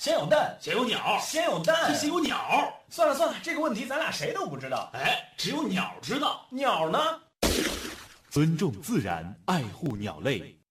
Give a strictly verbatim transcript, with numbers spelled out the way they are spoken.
先有蛋， 先有鸟， 先有蛋， 先有鸟。 算了算了，这个问题咱俩谁都不知道。 哎，只有鸟知道。 鸟呢？ 尊重自然，爱护鸟类，